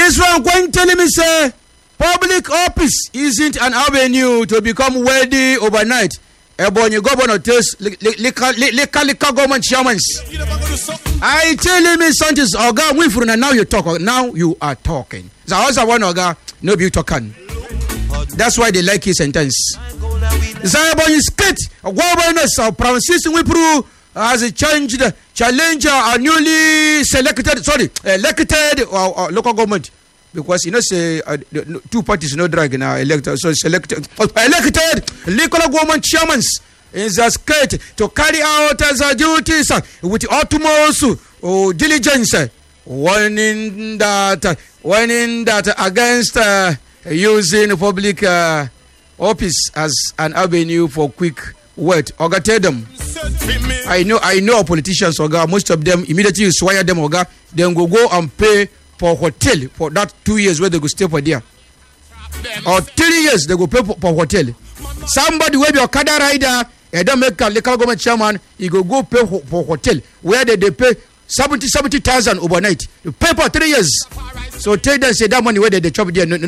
This one going telling me say public office isn't an avenue to become wealthy overnight. Ebonyi governor tells local government chairmans. I tell me something, Oga Winfrey, and now you talk. Now you are talking. So I also want Oga, no be talking. That's why they like his sentence. Zabonyi state governors of Francis Winfrey has changed challenger a newly elected local government. Because you know say two parties no drag now elected, so elected local government chairmen in the state to carry out their duties with utmost diligence, warning that against using public office as an avenue for quick wealth. Oga tell them, I know politicians, Oga, most of them immediately you swear them, Oga, then go and pay for hotel for that 2 years where they go stay for there, or 3 years they go pay for hotel. Somebody will be a car rider and don't make a local government chairman, he go pay for hotel where they pay 70,000 overnight. You pay for 3 years. So tell them say that money where they chop there.